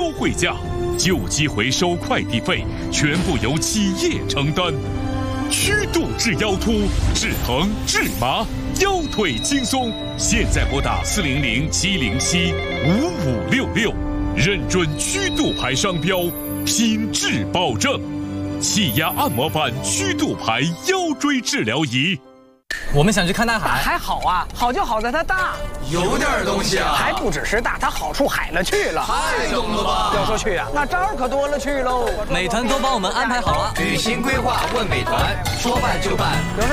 惠价，旧机回收快递费全部由企业承担。曲度治腰突，治疼治麻，腰腿轻松。现在拨打400-707-5566，认准曲度牌商标，品质保证。气压按摩板曲度牌腰椎治疗仪。 我们想去看大海， 还好啊，好就好在它大， 有点东西啊， 还不只是大，它好处海了去了， 太懂了吧？ 要说去啊，那招儿可多了去喽。 美团都帮我们安排好了， 旅行规划问美团，说办就办。